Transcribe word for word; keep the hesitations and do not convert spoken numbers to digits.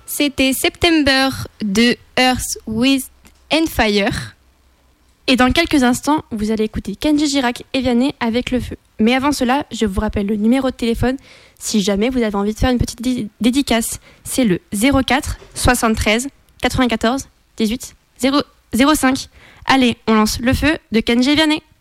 C'était September de Earth, Wind and Fire. Et dans quelques instants, vous allez écouter Kenji Girac et Vianney avec Le Feu. Mais avant cela, je vous rappelle le numéro de téléphone si jamais vous avez envie de faire une petite dé- dédicace. C'est le zéro quatre soixante-treize quatre-vingt-quatorze dix-huit zéro cinq. Allez, on lance Le Feu de Kenji et Vianney.